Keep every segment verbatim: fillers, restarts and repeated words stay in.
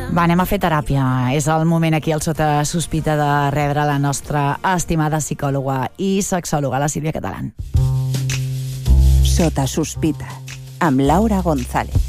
Va, anem a fer teràpia. És el moment aquí al Sota Sospita de rebre la nostra estimada psicòloga i sexòloga, la Sílvia Catalán. Sota Sospita, amb Laura González.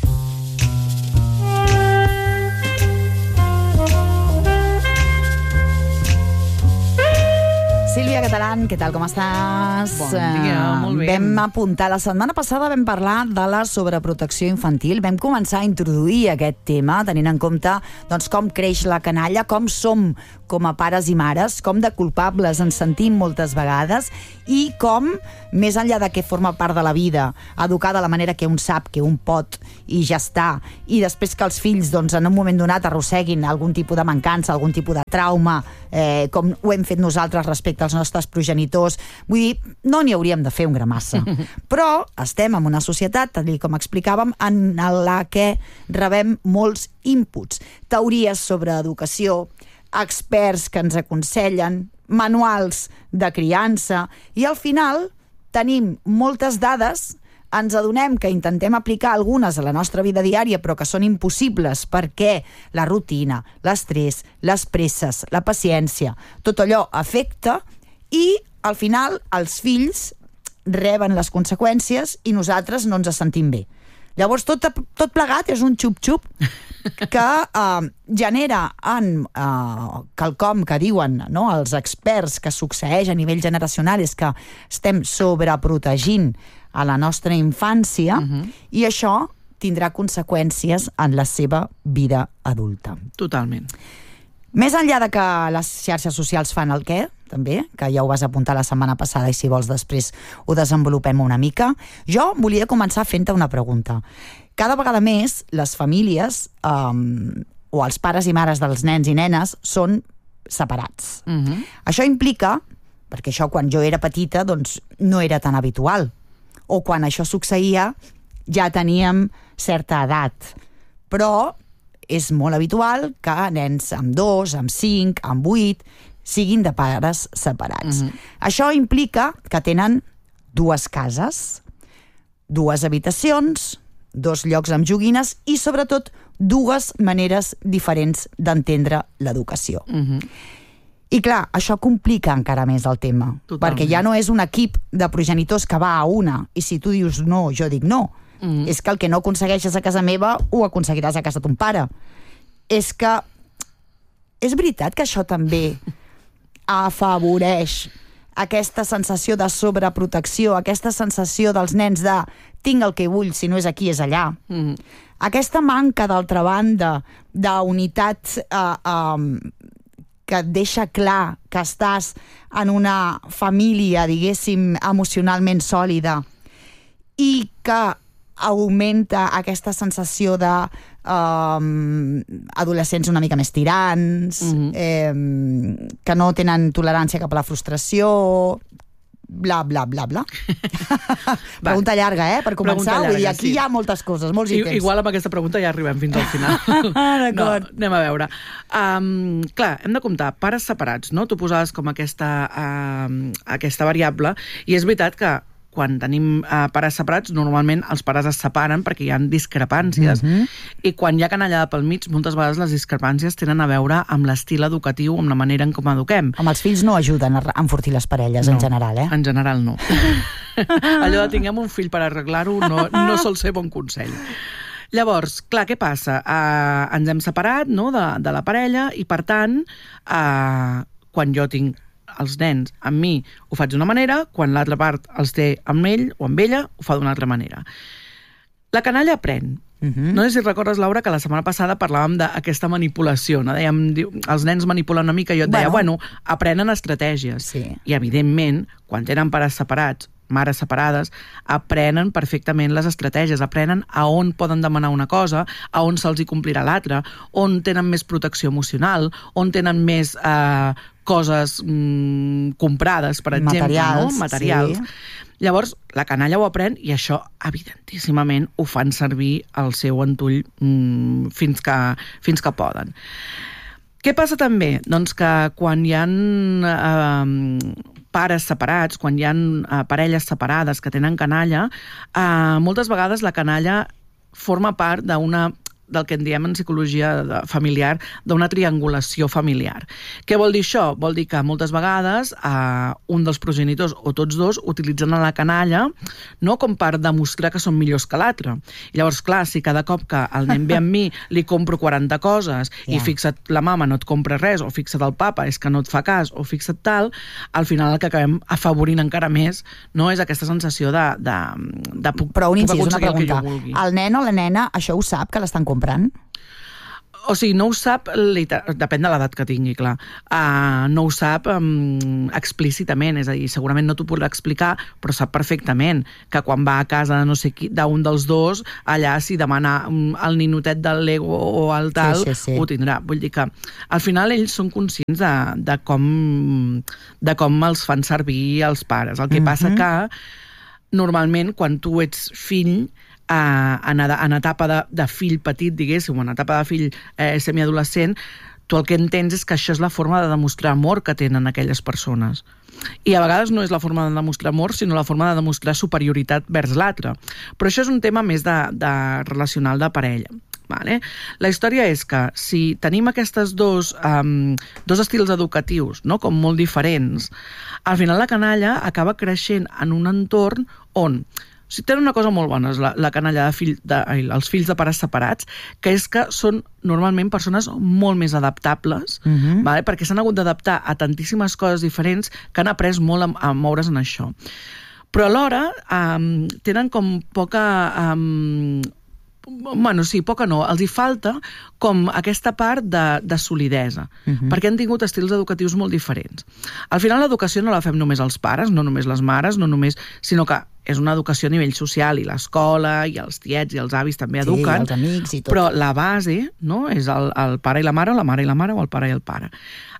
Sílvia Catalán, què tal, com estàs? Bon dia, molt bé. Vam apuntar, la setmana passada vam parlar de la sobreprotecció infantil, vam començar a introduir aquest tema, tenint en compte doncs, com creix la canalla, com som com a pares i mares, com de culpables ens sentim moltes vegades i com, més enllà de que forma part de la vida, educar de la manera que un sap, que un pot i ja està, i després que els fills doncs, en un moment donat arrosseguin algun tipus de mancança, algun tipus de trauma, eh, com ho hem fet nosaltres respecte als nostres progenitors. Vull dir, no n'hi hauríem de fer un gramassa. Però estem en una societat, tal com explicàvem, en la que rebem molts inputs, teories sobre educació, experts que ens aconsellen, manuals de criança, i al final tenim moltes dades, ens adonem que intentem aplicar algunes a la nostra vida diària però que són impossibles perquè la rutina, l'estrès, les presses, la paciència, tot allò afecta i al final els fills reben les conseqüències i nosaltres no ens sentim bé. Llavors tot, tot plegat és un xup-xup que eh, genera en eh, quelcom que diuen no, els experts que succeeix a nivell generacional és que estem sobreprotegint a la nostra infància uh-huh. i això tindrà conseqüències en la seva vida adulta. Totalment. Més enllà de que les xarxes socials fan el què, també, que ja ho vas apuntar la setmana passada i si vols després ho desenvolupem una mica, jo volia començar fent-te una pregunta. Cada vegada més les famílies um, o els pares i mares dels nens i nenes són separats. Uh-huh. Això implica, perquè això quan jo era petita doncs no era tan habitual, o quan això succeïa ja teníem certa edat, però és molt habitual que nens amb dos, amb cinc, amb vuit, siguin de pares separats. Uh-huh. Això implica que tenen dues cases, dues habitacions, dos llocs amb joguines i, sobretot, dues maneres diferents d'entendre l'educació. Uh-huh. I, clar, això complica encara més el tema, totalment. Perquè ja no és un equip de progenitors que va a una, i si tu dius no, jo dic no. Mm. És que el que no aconsegueixes a casa meva ho aconseguiràs a casa ton pare. És que és veritat que això també afavoreix aquesta sensació de sobreprotecció, aquesta sensació dels nens de tinc el que vull, si no és aquí és allà. Mm. Aquesta manca, d'altra banda, d'unitat eh, eh, que et deixa clar que estàs en una família, diguéssim, emocionalment sòlida i que augmenta aquesta sensació de um, adolescents una mica més tirants, mm-hmm. eh, que no tenen tolerància cap a la frustració, bla, bla, bla, bla. Pregunta llarga, eh? Per començar, llarga, vull dir, aquí sí. Hi ha moltes coses, molts ítems. Igual amb aquesta pregunta ja arribem fins al final. D'acord. No, anem a veure. Um, clar, hem de comptar pares separats, no? Tu posaves com aquesta, uh, aquesta variable, i és veritat que quan tenim uh, pares separats, normalment els pares es separen perquè hi ha discrepàncies. Mm-hmm. I quan hi ha canallada pel mig, moltes vegades les discrepàncies tenen a veure amb l'estil educatiu, amb la manera en com eduquem. Amb els fills no ajuden a enfortir les parelles, no, en general, eh? En general no. Allò de tinguem un fill per arreglar-ho no, no sol ser bon consell. Llavors, clar, què passa? Uh, ens hem separat, no?, de, de la parella i, per tant, uh, quan jo tinc els nens amb mi ho faig d'una manera, quan l'altra part els té amb ell o amb ella ho fa d'una altra manera. La canalla aprèn. Uh-huh. No sé si recordes, Laura, que la setmana passada parlàvem d'aquesta manipulació, no? Dèiem, els nens manipulen una mica i jo et deia, bueno, bueno aprenen estratègies. Sí. I, evidentment, quan tenen pares separats, mares separades, aprenen perfectament les estratègies, aprenen a on poden demanar una cosa, a on se'ls hi complirà l'altra, on tenen més protecció emocional, on tenen més eh, coses mm, comprades, per exemple, materials, no? Materials. Sí. Llavors, la canalla ho aprèn i això, evidentíssimament, ho fan servir al seu entull mm, fins, que, fins que poden. Què passa també? Doncs que quan hi ha eh, pares separats, quan hi ha eh, parelles separades que tenen canalla, eh, moltes vegades la canalla forma part d'una del que en diem en psicologia familiar, d'una triangulació familiar. Què vol dir això? Vol dir que moltes vegades eh, un dels progenitors o tots dos utilitzen a la canalla, no, com per demostrar que són millors que l'altre. I llavors, clar, si cada cop que el nen ve amb mi li compro quaranta coses yeah. i fixa't, la mama no et compra res, o fixa't el papa, és que no et fa cas, o fixa't tal, al final el que acabem afavorint encara més, no, és aquesta sensació de, de, de puc, Però un incís, puc una pregunta. El nen o la nena, això ho sap, que l'estan comprant? O sigui, no ho sap, depèn de l'edat que tingui, clar, uh, no ho sap um, explícitament, és a dir, segurament no t'ho podrà explicar, però sap perfectament que quan va a casa no sé qui, d'un dels dos, allà si demana um, el ninotet del Lego o el tal, sí, sí, sí. ho tindrà. Vull dir que al final ells són conscients de, de, com, de com els fan servir els pares. El que mm-hmm. passa que normalment quan tu ets fill, Uh, en, en etapa de, de fill petit, diguéssim, en etapa de fill eh, semiadolescent, tu el que entens és que això és la forma de demostrar amor que tenen aquelles persones. I a vegades no és la forma de demostrar amor, sinó la forma de demostrar superioritat vers l'altre. Però això és un tema més de, de relacional de parella. Vale? La història és que si tenim aquests dos, um, dos estils educatius, no? Com molt diferents, al final la canalla acaba creixent en un entorn on si tenen una cosa molt bona, és la, la canalla de, fill, de els fills de pares separats, que és que són normalment persones molt més adaptables, uh-huh. vale? Perquè s'han hagut d'adaptar a tantíssimes coses diferents que han après molt a, a moure's en això. Però alhora um, tenen com poca... Um, bueno, sí, poca no, els hi falta com aquesta part de, de solidesa, uh-huh. perquè han tingut estils educatius molt diferents. Al final l'educació no la fem només els pares, no només les mares, no només, sinó que és una educació a nivell social, i l'escola, i els tiets i els avis també eduquen, sí, els amics i tot. Però la base, no?, és el, el pare i la mare, o la mare i la mare, o el pare i el pare.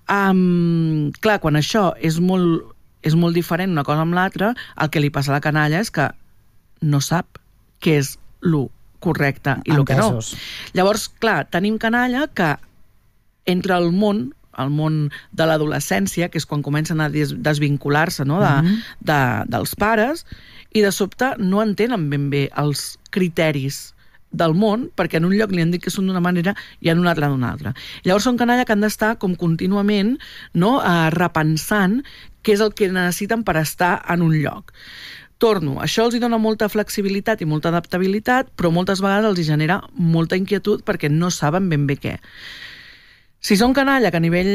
Um, clar, quan això és molt, és molt diferent una cosa amb l'altra, el que li passa a la canalla és que no sap què és l'u correcte i el que no. Llavors, clar, tenim canalla que entre el món, el món de l'adolescència, que és quan comencen a des desvincular-se, no?, de, uh-huh. de, dels pares, i de sobte no entenen ben bé els criteris del món, perquè en un lloc li han dit que són d'una manera i en un altre d'una altra. Llavors són canalla que han d'estar com contínuament, no?, eh, repensant què és el que necessiten per estar en un lloc. Torno, això els hi dona molta flexibilitat i molta adaptabilitat, però moltes vegades els hi genera molta inquietud perquè no saben ben bé què. Si són canalla que a nivell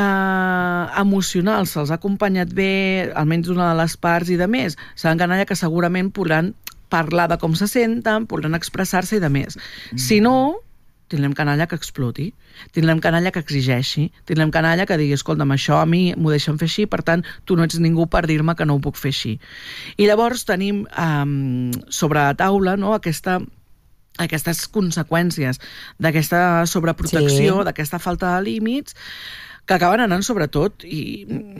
eh, emocional se'ls ha acompanyat bé, almenys d'una de les parts i de més, seran canalla que segurament podran parlar de com se senten, podran expressar-se i de més. Mm. Si no, tindrem canalla que exploti, tindrem canalla que exigeixi, tindrem canalla que digui, escolta'm, això a mi m'ho deixen fer així, per tant, tu no ets ningú per dir-me que no ho puc fer així. I llavors tenim um, sobre la taula, no?, aquesta, aquestes conseqüències d'aquesta sobreprotecció, sí. d'aquesta falta de límits, que acaben anant sobretot i,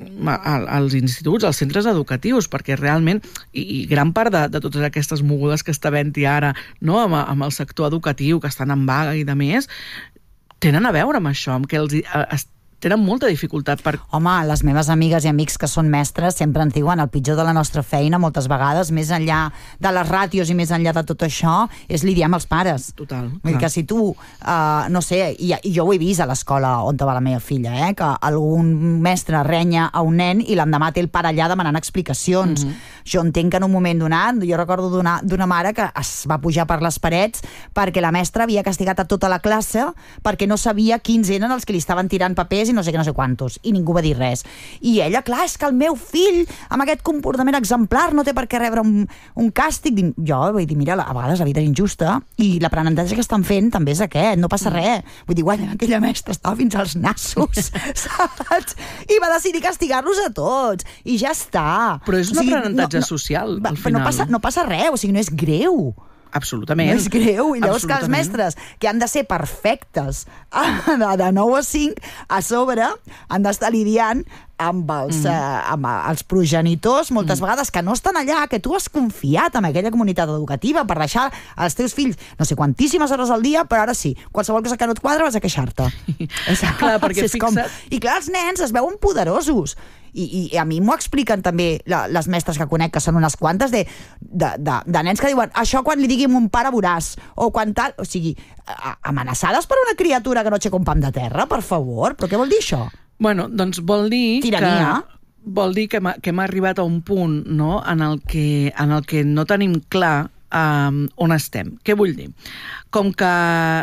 als instituts, als centres educatius, perquè realment, i, i gran part de, de totes aquestes mogudes que està havent-hi ara, no?, amb, amb el sector educatiu, que estan en vaga i de més, tenen a veure amb això, amb que els, es, tenen molta dificultat per... Home, les meves amigues i amics que són mestres sempre ens diuen el pitjor de la nostra feina moltes vegades, més enllà de les ràtios i més enllà de tot això, és lidiar amb els pares. Total. Vull dir que si tu, uh, no sé, i, i jo ho he vist a l'escola on va la meva filla, eh, que algun mestre renya a un nen i l'endemà té el pare allà demanant explicacions. Mm-hmm. Jo entenc que en un moment donat, jo recordo d'una mare que es va pujar per les parets perquè la mestra havia castigat a tota la classe perquè no sabia quins eren els que li estaven tirant papers i no sé què, no sé quantos, i ningú va dir res. I ella, clar, és que el meu fill amb aquest comportament exemplar no té per què rebre un, un càstig. Jo vull dir, mira, a vegades la vida és injusta i l'aprenentatge que estan fent també és aquest, no passa res. Vull dir, guanya, aquella mestra estava fins als nassos, saps? I va decidir castigar-los a tots, i ja està. Però és un o sigui, aprenentatge no, no, social, al final. No passa, no passa res, o sigui, no és greu. Absolutament. No és greu. I llavors que els mestres, que han de ser perfectes de nou a cinc, a sobre han d'estar lidiant amb els, mm. eh, amb els progenitors, moltes mm. vegades, que no estan allà, que tu has confiat en aquella comunitat educativa per deixar als teus fills no sé quantíssimes hores al dia, però ara sí, qualsevol cosa que no et quadra vas a queixar-te. Clar, perquè és com... I clar, els nens es veuen poderosos. I, i a mi m'ho expliquen també la, les mestres que conec, que són unes quantes, de, de, de, de nens que diuen això quan li digui mon pare veuràs, o quan tal... O sigui, amenaçades per una criatura que no aixeca un pam de terra, per favor. Però què vol dir això? Bueno, doncs vol dir Tirania. que... Vol dir que hem, que hem arribat a un punt, no?, en el que, en el que no tenim clar um, on estem. Què vull dir? Com que...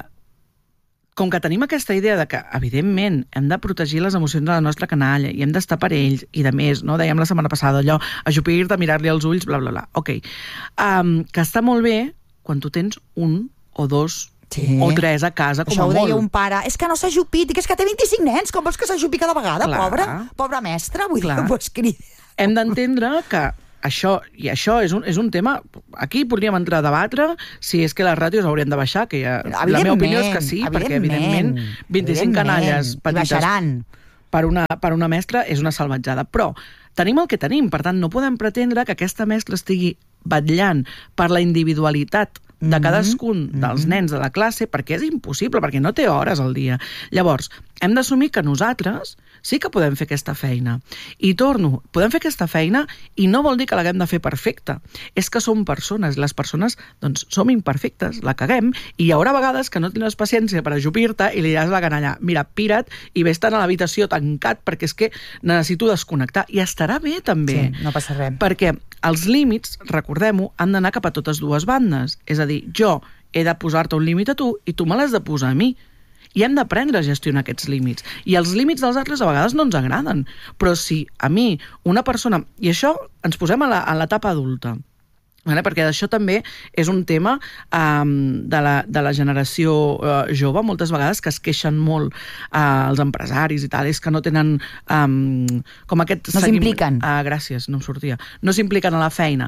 Com que tenim aquesta idea de que, evidentment, hem de protegir les emocions de la nostra canalla i hem d'estar per ells, i de més, no? Dèiem la setmana passada, allò, ajupir-te, mirar-li als ulls, bla, bla, bla. Ok. Um, que està molt bé quan tu tens un o dos sí. o tres a casa, com això a molt. Això ho deia un pare. És que no s'ajupi, que és que té vint-i-cinc nens, com vols que s'ajupi cada vegada, Clar. pobra? Pobra mestra, vull Clar. dir, pues, crida. Hem d'entendre que això, i això és un, és un tema... Aquí podríem entrar a debatre si és que les ràdios haurien de baixar, que ja, la meva opinió és que sí, perquè, evidentment, vint-i-cinc canalles petites per una, per una mestra és una salvatjada. Però tenim el que tenim, per tant, no podem pretendre que aquesta mestra estigui vetllant per la individualitat de cadascun mm-hmm. dels nens de la classe, perquè és impossible, perquè no té hores al dia. Llavors, hem d'assumir que nosaltres sí que podem fer aquesta feina. I torno, podem fer aquesta feina i no vol dir que l'haguem de fer perfecta. És que som persones, les persones doncs, som imperfectes, la caguem, i hi haurà vegades que no tindràs paciència per ajupir-te i li diràs a la canalla, mira, pira't i vés-te'n a l'habitació tancat perquè és que necessito desconnectar. I estarà bé, també. Sí, no passa res. Perquè els límits, recordem-ho, han d'anar cap a totes dues bandes. És a dir, jo he de posar-te un límit a tu i tu me l'has de posar a mi. I hem d'aprendre a gestionar aquests límits. I els límits dels altres a vegades no ens agraden. Però si a mi, una persona... I això ens posem a l'etapa adulta, vale? Perquè d'això també és un tema um, de, la, de la generació uh, jove, moltes vegades, que es queixen molt uh, els empresaris i tal, és que no tenen um, com aquest... No s'impliquen. Ah, gràcies, no em sortia. No s'impliquen a la feina.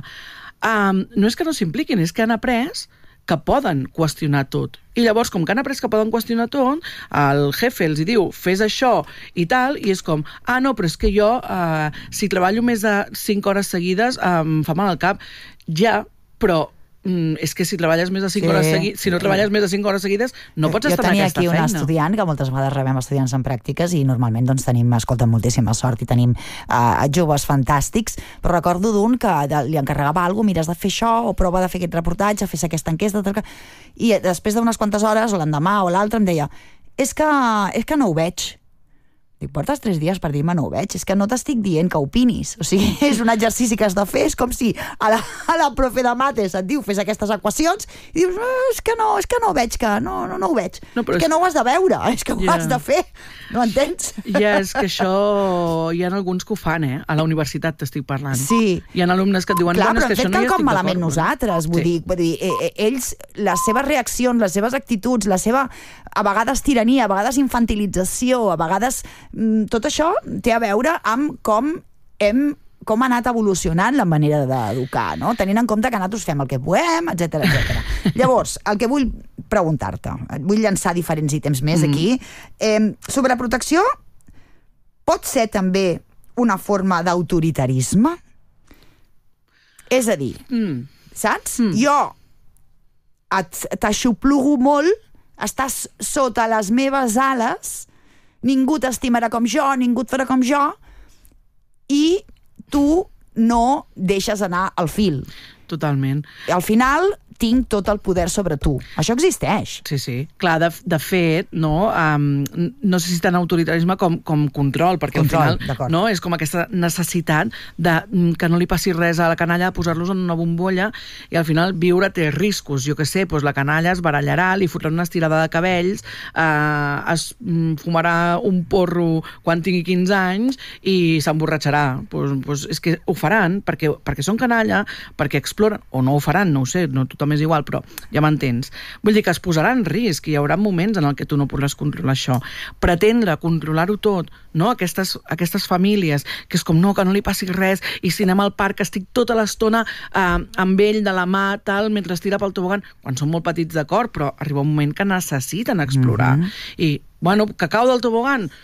Um, no és que no s'impliquin, és que han après que poden qüestionar tot. I llavors, com que han après que poden qüestionar tot, el jefe els diu, fes això i tal, i és com, ah, no, però és que jo, eh, si treballo més de cinc hores seguides, eh, em fa mal al cap. Ja, però mm, és que si treballes més de cinc sí, hores seguides, si no treballes més de cinc hores seguides, no pots estar en aquesta feina. Jo tenia aquí un estudiant, que moltes vegades rebem estudiants en pràctiques, i normalment doncs, tenim, escolta, moltíssima sort, i tenim uh, joves fantàstics, però recordo d'un que li encarregava alguna cosa, mires de fer això, o prova de fer aquest reportatge, fes aquesta enquesta, i després d'unes quantes hores, o l'endemà o l'altre, em deia, és que, és que no ho veig. Dic, portes tres dies per dir-me no ho veig, és que no t'estic dient que opinis, o sigui, és un exercici que has de fer, és com si a la, a la profe de mates et diu fes aquestes equacions i dius, no, és que no, és que no ho veig, que no, no, no ho veig, no, és que no ho has de veure, és que ho yeah. has de fer, no entens? Ja, és que això hi ha alguns que ho fan, eh? A la universitat t'estic parlant. Sí. Hi ha alumnes que et diuen, clar, bueno, és que això no hi estic d'acord. Clar, però hem fet quelcom malament nosaltres, vull, sí. dir, vull dir, ells, les seves reaccions, les seves actituds, la seva, a vegades tirania, a vegades infantilització, a vegades tot això té a veure amb com hem com ha anat evolucionant la manera d'educar, no? Tenint en compte que nosaltres fem el que podem, etcètera, etcètera. Llavors, el que vull preguntar-te, vull llançar diferents ítems més mm. aquí, eh, sobre protecció, pot ser també una forma d'autoritarisme? És a dir, mm. saps? Mm. Jo t'aixoplugo molt, estàs sota les meves ales, ningú t'estimarà com jo, ningú et farà com jo, i tu no deixes anar el fil. Totalment. Al final tinc tot el poder sobre tu. Això existeix. Sí, sí. Clar, de, de fet, no, um, no sé si tant autoritarisme com, com control, perquè control, al final no, és com aquesta necessitat de que no li passi res a la canalla, posar-los en una bombolla, i al final viure té riscos. Jo què sé, doncs la canalla es barallarà, li fotran una estirada de cabells, eh, es fumarà un porro quan tingui quinze anys i s'emborratxarà. Pues, pues és que ho faran perquè, perquè són canalla, perquè exploren, o no ho faran, no ho sé, no tothom és igual, però ja m'entens. Vull dir que es posarà en risc, i hi haurà moments en el que tu no podràs controlar això. Pretendre controlar-ho tot, no? Aquestes, aquestes famílies, que és com, no, que no li passi res, i si anem al parc estic tota l'estona eh, amb ell de la mà, tal, mentre tira pel tobogan, quan són molt petits, d'acord, però arriba un moment que necessiten explorar. Mm-hmm. I, bueno, que cau del tobogan,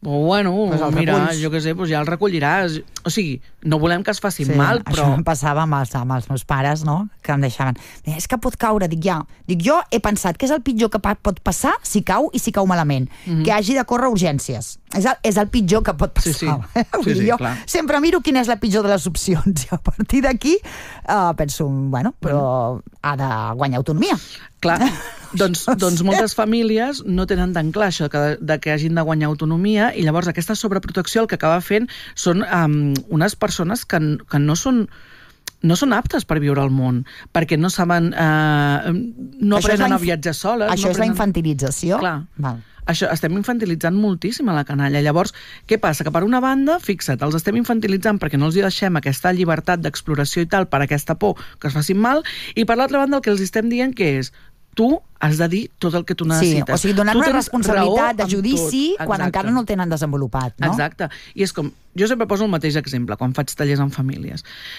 O bueno, pues mira, reculls. jo què sé, doncs ja el recolliràs. O sigui, no volem que es faci Sí, mal, però... això em passava amb els, amb els meus pares, no?, que em deixaven. És que pot caure, dic ja. Dic, jo he pensat que és el pitjor que pot passar si cau i si cau malament. Mm-hmm. Que hagi de córrer urgències. És el, és el pitjor que pot passar. Sí, sí. sí, sí jo clar. sempre miro quina és la pitjor de les opcions. I a partir d'aquí uh, penso, bueno, però ha de guanyar autonomia. Clar, doncs, doncs moltes famílies no tenen tan clar això que, de que hagin de guanyar autonomia i llavors aquesta sobreprotecció el que acaba fent són um, unes persones que, que no són no són aptes per viure al món, perquè no saben... Eh, no això aprenen la, a viatjar soles. Això no és la aprenen... infantilització? Clar. Val. Això, estem infantilitzant moltíssim a la canalla. Llavors, què passa? Que per una banda, fixa't, els estem infantilitzant perquè no els hi deixem aquesta llibertat d'exploració i tal per aquesta por que es facin mal, i per l'altra banda el que els estem dient que és tu has de dir tot el que tu necessites. Sí, o sigui, donar una responsabilitat de judici quan encara no el tenen desenvolupat, no? Exacte. I és com, jo sempre poso el mateix exemple quan faig tallers en famílies.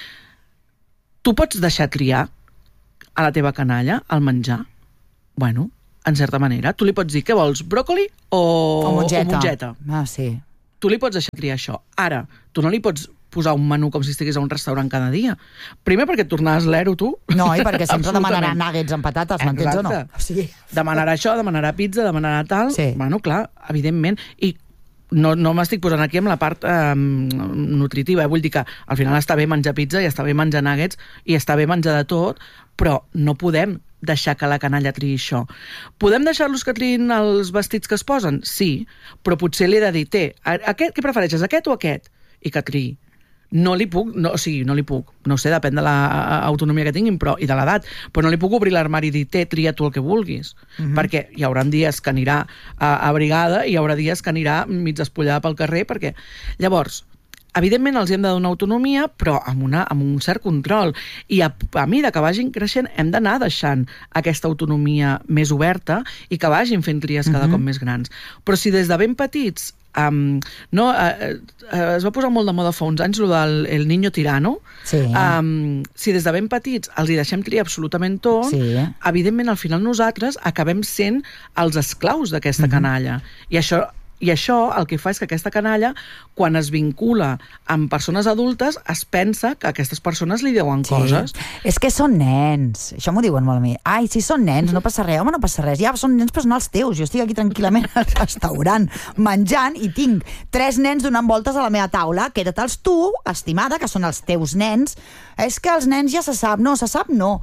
Tu pots deixar triar a la teva canalla el menjar? Bueno, en certa manera. Tu li pots dir, què vols, bròcoli o, o mongeta? O mongeta? Ah, sí. Tu li pots deixar triar això. Ara, tu no li pots posar un menú com si estigués a un restaurant cada dia. Primer perquè tornaràs l'ero, tu. No, i perquè sempre demanarà nuggets amb patates, m'entens o no? O sigui... Demanarà això, demanarà pizza, demanarà tal... Sí. Bueno, clar, evidentment. I no, no m'estic posant aquí amb la part eh, nutritiva, eh? Vull dir que al final està bé menjar pizza i està bé menjar nuggets i està bé menjar de tot, però no podem deixar que la canalla triï això. Podem deixar-los que triïn els vestits que es posen? Sí, però potser li he de dir, té, aquest, què prefereixes, aquest o aquest? I que triï. No li puc, no, o sigui, no li puc, no ho sé, depèn de l'autonomia que tinguin però, i de l'edat, però no li puc obrir l'armari i dir, té, tria tu el que vulguis, mm-hmm. perquè hi haurà dies que anirà a, a brigada i hi haurà dies que anirà mig despullada pel carrer, perquè llavors, evidentment els hem de donar autonomia, però amb, una, amb un cert control. I a, a mesura que vagin creixent hem d'anar deixant aquesta autonomia més oberta i que vagin fent tries cada mm-hmm. cop més grans. Però si des de ben petits Um, no, uh, uh, es va posar molt de moda fa uns anys el del el niño tirano. Sí. Um, si des de ben petits els hi deixem triar absolutament tot, sí. evidentment al final nosaltres acabem sent els esclaus d'aquesta mm-hmm. canalla. I això I això el que fa és que aquesta canalla, quan es vincula amb persones adultes, es pensa que aquestes persones li diuen sí. coses. És que són nens. Això m'ho diuen molt a mi. Ai, si són nens, no passa res. Home, no passa res. Ja són nens, però no els teus. Jo estic aquí tranquil·lament al restaurant menjant i tinc tres nens donant voltes a la meva taula. Queda't-els tu, estimada, que són els teus nens. És que els nens ja se sap. No, se sap no.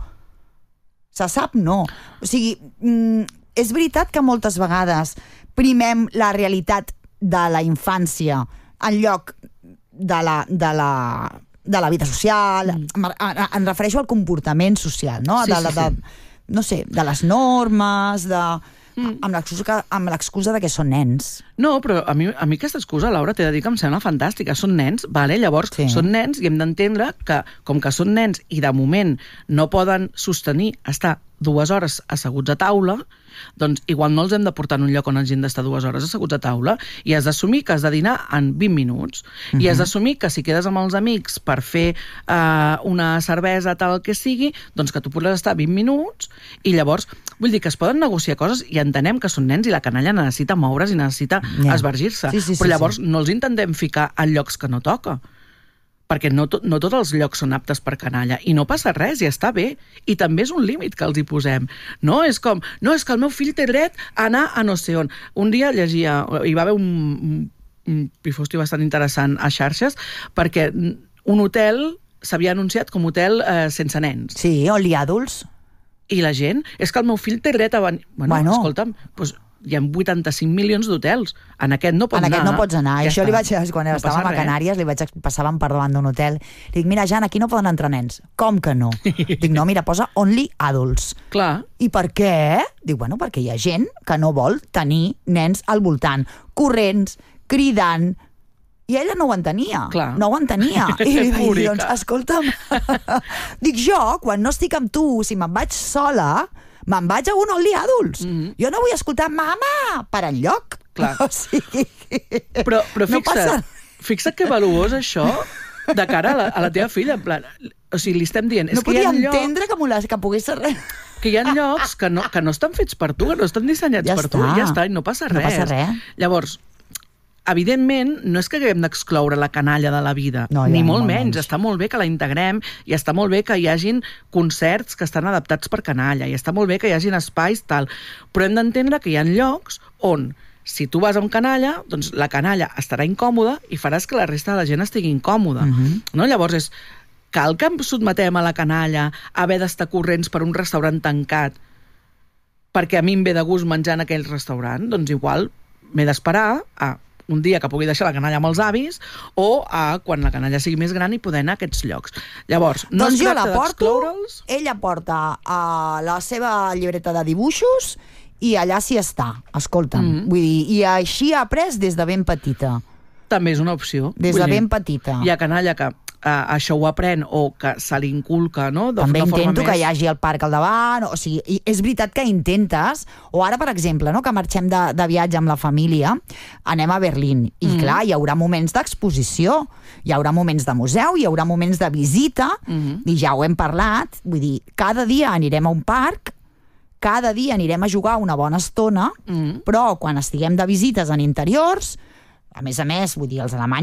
Se sap no. O sigui, mm, és veritat que moltes vegades primem la realitat de la infància en lloc de la, de la, de la vida social, mm. em, em refereixo al comportament social, no? Sí, de, sí, de, sí. no sé, de les normes, de... Mm. amb l'excusa amb l'excusa de que són nens. No, però a mi, a mi aquesta excusa, Laura, t'he de dir que em sembla fantàstica. Són nens, vale? Llavors sí. són nens i hem d'entendre que, com que són nens i de moment no poden sostenir estar dues hores asseguts a taula, doncs igual no els hem de portar en un lloc on hagin d'estar dues hores asseguts a taula i has d'assumir que has de dinar en vint minuts. Uh-huh. I has d'assumir que si quedes amb els amics per fer uh, una cervesa, tal que sigui, doncs que tu podràs estar vint minuts i llavors, vull dir que es poden negociar coses i entenem que són nens i la canalla necessita moure's i necessita yeah. esvergir-se. Sí, sí, sí, però llavors sí. no els intentem ficar en llocs que no toca, perquè no, to, no tots els llocs són aptes per canalla i no passa res i està bé i també és un límit que els hi posem, no? És com, no, és que el meu fill té dret a anar a no sé on. Un dia llegia, hi va haver un, un, un pifosti bastant interessant a xarxes perquè un hotel s'havia anunciat com hotel eh, sense nens. Sí, only adults. I la gent, és que el meu fill té dret a venir. Bueno, bueno. escolta'm, doncs hi ha vuitanta-cinc milions d'hotels. En aquest no pots anar. En aquest anar. no pots anar. Ja I això està. li vaig, quan no estàvem a Canàries, li vaig passàvem per davant d'un hotel. Li dic, mira, Jan, aquí no poden entrar nens. Com que no? Dic, no, mira, posa only adults. Clar. I per què? Dic, bueno, perquè hi ha gent que no vol tenir nens al voltant, corrents, cridant, i ella no ho entenia. Clar. No ho entenia. I li vaig dir, doncs, escolta'm, dic, jo, quan no estic amb tu, si me'n vaig sola, me'n vaig a un only adults. Mm-hmm. Jo no vull escoltar mama per enlloc. Clar. O sigui... Però, però no fixa't, fixa't que valuós això de cara a la, a la teva filla. En plan, o sigui, li estem dient... No és que podia hi ha entendre lloc... que, molest, que pogués ser res. Que hi ha llocs que no, que no estan fets per tu, que no estan dissenyats ja per està. tu, i ja està, i no passa res. No passa res. Llavors, evidentment, no és que haguem d'excloure la canalla de la vida, no, ni ja, molt molt menys. menys. Està molt bé que la integrem i està molt bé que hi hagin concerts que estan adaptats per canalla i està molt bé que hi hagin espais, tal. Però hem d'entendre que hi ha llocs on, si tu vas amb canalla, doncs la canalla estarà incòmoda i faràs que la resta de la gent estigui incòmoda. Mhm. No? Llavors, és, cal que em sotmetem a la canalla a haver d'estar corrents per un restaurant tancat perquè a mi em ve de gust menjar en aquell restaurant? Doncs igual m'he d'esperar a un dia que pugui deixar la canalla amb els avis o a quan la canalla sigui més gran i poder anar a aquests llocs. Llavors, no doncs es jo tracta la porto, d'excloure'ls. ella porta uh, la seva llibreta de dibuixos i allà s'hi està, escolta'm. Mhm. Vull dir, i així ha après des de ben petita. També és una opció. Des Vull de dir, ben petita. Hi ha canalla que uh, això ho aprèn o que se li inculca, no? De, També de forma intento més... que hi hagi el parc al davant, o sigui, i és veritat que intentes, o ara, per exemple, no, que marxem de, de viatge amb la família, anem a Berlín, i Mhm. clar, hi haurà moments d'exposició, hi haurà moments de museu, hi haurà moments de visita, Mhm. i ja ho hem parlat, vull dir, cada dia anirem a un parc, cada dia anirem a jugar una bona estona, Mhm. però quan estiguem de visites en interiors, a més a més, vull dir, els alemanys